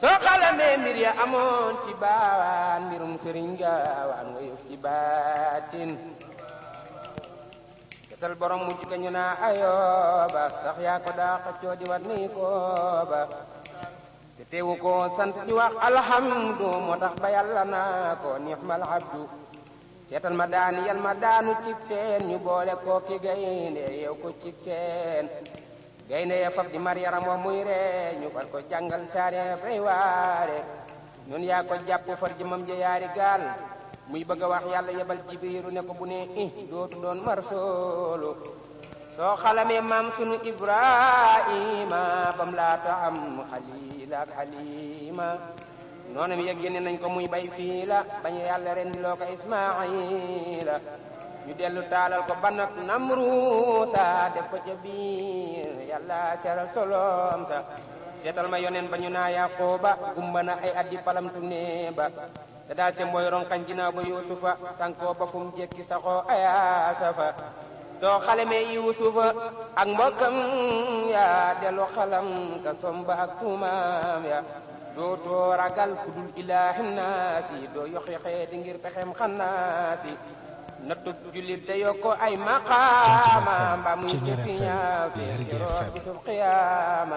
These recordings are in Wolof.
soo xalamee mbir ya amoon ci baawaan mbirum sëriñ gaawaan woyof ci baatin setal borom mujj ga ñu naa ayooba sax yaa ko daa xëccoo di wat ni kooba te teewu ko sant di wax alhamdu moo tax ba yàlla naa ko nixmal abdu seetal ma daani yal ma daanu cib teen ñu boole koo ki gaynde yow ko ci teen gaynde ya fab di mar yaram wa muy ree ñu far ko jàngal saare fay waare ñun yaa ko jàpp far jëmam ja yaari gaal muy bëgg a wax yàlla yebal jibiru ne ko bu ne dootu doon mar soolu soo xalamee maam sunu ibrahima bam laata am xalila ak xalima noonam yëg yéene nañ ko muy bay fii la bañ yàlla rendi loo ko ismaila ñu dellu taalal ko ban ak namruusa def ko ca biir yàlla seral solom sa seetal ma yonen ba ñu naa yaqooba gumba na ay addi palamtu ne ba te daa se mooy ronkañ ginnaaw ba yuusufa sankoo ba fu mu jekki saxoo ayaasafa soo xalamee yuusufa ak mbokkam ya dellu xalam ka somba ak tuumaam ya dootoo ragal ku dul ilaahi naasi doo yoxi xeeti ngir pexem xannaasi nattu jullit da yokko ay maqaama mbaa muy sifi ñaaw fi keroog bisub qiyaama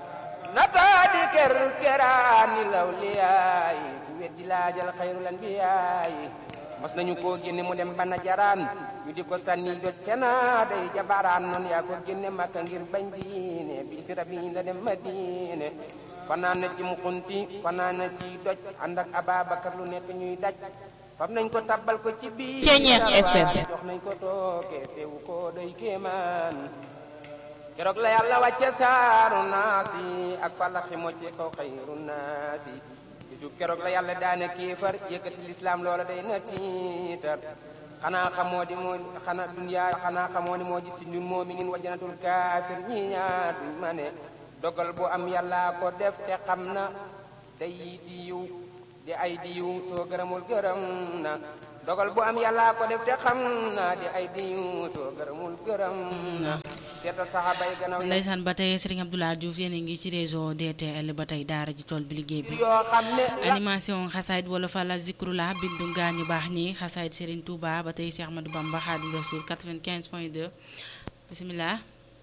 nataa di ker keraani lawliyaay ku weddi laajal xayrul anbiyaay mos nañu koo génne mu dem bana jaraan ñu di ko sànni jot kenaa day jabaraan noonu yaa ko génne Makka ngir bañ diine bi si rabi la dem Madine fanaan na ci mukunti fanaan na ci doj ànd ak Ababakar lu nekk ñuy daj fam nañ ko tabbal ko ci biir jox nañ ko tooke teewu ko doy kéemaan keroog la yàlla wàcce saaru naasi ak falaxi mocce ko xayru naasi bisu keroog la yàlla daane kéefar yëkkati lislaam loola day na tiitar xanaa xamoo di moo xanaa duniyaa xanaa xamoo ni moo ji si ñun moominin wa janatul kaafir ñi ñaar duñ ma ne dogal bu am yàlla ko def te xam na day di yiw di ay di yiw soo gërëmul gërëm na dogal bu am yàlla ko def te xam na di ay di yiw soo gërëmul gërëm na seetal saxaaba yi gannaaw ndeysaan ba tey Serigne Abdoulaye Diouf yéen a ngi ci réseau DTL ba tey daara ji tool bi liggéey bi yoo xam ne animation xasaayid wala fala zikrullah bindu gaañu baax ñi xasaayid Serigne Touba ba tey Cheikh Ahmadou Bamba Khadim Rasoul 95.2 bismillah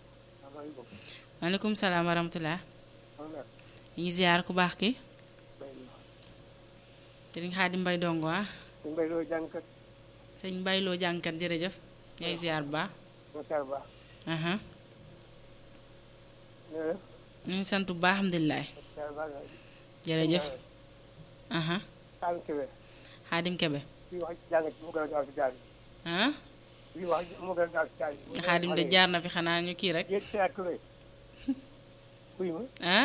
maaleykum salaam wa rahmatulah ñu ngi ziar ku baax ki Serigne Khadim Mbaye dongo ah sëñ Mbaye loo jàngkat jërëjëf ngay ziar bu baax ñu ngi sant bu baax alhamdulilah jërëjëf Xaadim Kebe ah Xaadim de jaar na fi xanaa ñu kii rek ah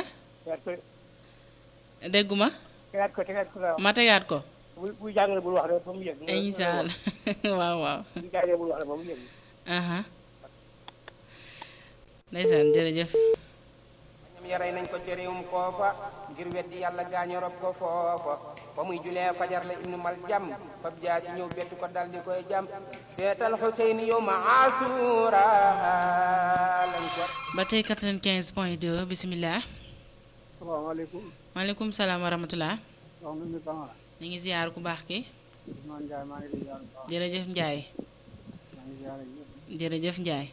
dégguma ma tegaat ko incha allah waaw waaw ndeysaan jërëjëf ñam yaray nañ ko jëriwum koofa ngir weddi yàlla gaañu rob ko foofa fa muy julee fajar la ibnu mal jam fab jaa si ñëw bettu ko dal di koy jam seetal Xuseyn yow ma asura lañ ko ba tey 95.2 bismillah salaamaaleykum maaleykum salaam wa rahmatulah ñu ngi ziar ku baax ki jërëjëf Njaay jërëjëf Njaay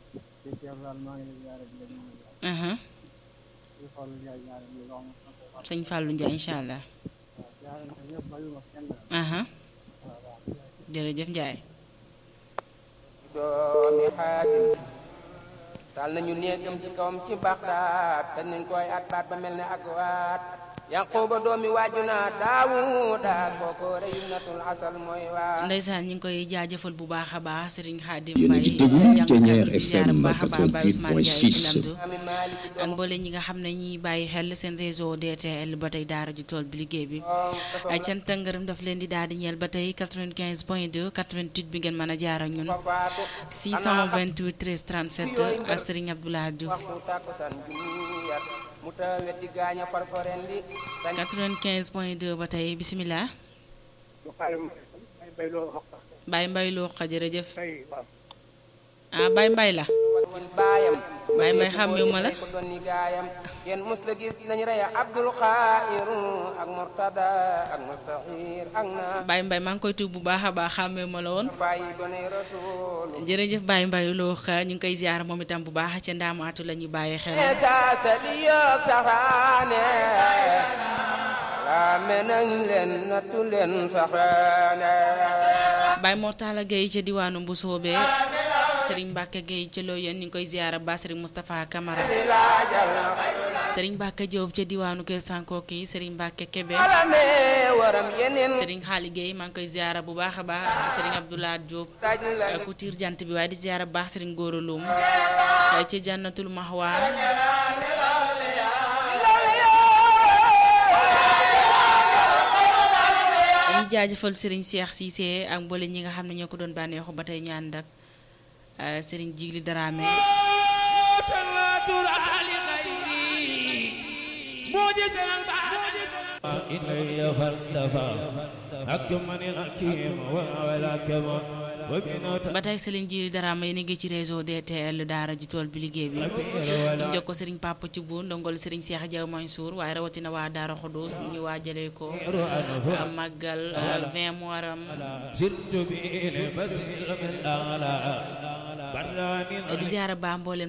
sëñ Fallou Njaay incha allah jërëjëf Njaay doomi Xaasim taal nañu néegam ci kawam ci Baxdaad dañ nañ koy at baat ba mel ne ak waat Yaquba doomi waaju naa Daawuda kooko reyunatul asal mooy waa ndeysaan ñu ngi koy jaajëfal bu baax a baax Serigne Khadim Mbaye jàngkat di ziar bu baax a baax Baye Ousmane Ndiaye ci Lamdu ak mboole ñi nga xam ne ñuy bàyyi xel seen réseau DTL ba tey daara ji tool bi liggéey bi ay cant ak ngërëm daf leen di daal di ñeel ba tey 95.2 88 bi ngeen mën a jaar ak ñun 628 13 37 ak Serigne Abdoulaye Diouf 95.2 ba tey bisimilah. Baye Mbaye loo xa jërëjëf. ah Baye Mbaye la baayam Baye Mbaye xàmmewu ma la ko donni gaayam kenn mus la gis nañ reya Abdul Xaayir ak Murtada ak Mustahir ak na Baye Mbaye maa ngi koy tuub bu baax a baax xàmmewu ma la woon fay donay rasul jërëjëf Baye Mbaye loo xa ñu ngi koy ziar moom itam bu baax ca ndaamaatu la ñu bàyyi xel sa sadiyok saxaane la menañ leen nattu leen saxaane Baye Mortala Gueye ca diwaanu Mbusoobe Serigne Mbacke Gueye ca Loyen ñu ngi koy ziar ba Serigne Moustapha Camara Serigne Mbacke Diop ca diwaanu Kër Sankoki Serigne Mbacke Kebe Serigne Xaali Gueye maa ngi koy ziar bu baax a baax Serigne Abdoulaye Diop ku tiir jant bi waaye di ziar bu baax Serigne Gora Loum ci Jannatul Mahwa dañuy jaajëfal Serigne Cheikh Cissé ak mboole ñi nga xam ne ñoo ko doon bànneexu ba tey ñu ànd ak Serigne Jigli Dramé ba tey Serigne Jigli Dramé yéen a ngi ci réseau DTL daara ji tool bi liggéey bi ñu jox ko Serigne Papa ci bu ndongol Serigne Cheikh Diaw Mansour waaye rawatina waa Daara Khoudous ñu waajalee ko màggal 20 Muharram di ziara ba mboolem